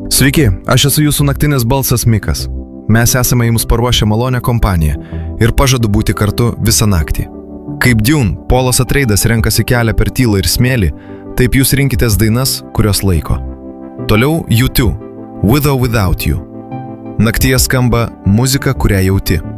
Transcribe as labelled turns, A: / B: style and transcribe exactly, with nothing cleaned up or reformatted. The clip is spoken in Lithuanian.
A: Sveiki, aš esu jūsų naktinis balsas Mikas. Mes esame jums paruošę malonę kompaniją ir pažadu būti kartu visą naktį. Kaip Dune, Polas Atreidas renkasi kelią per tylą ir smėlį, taip jūs rinkitės dainas, kurios laiko. Toliau U two, With or Without You. Naktyje skamba muzika, kurią jauti.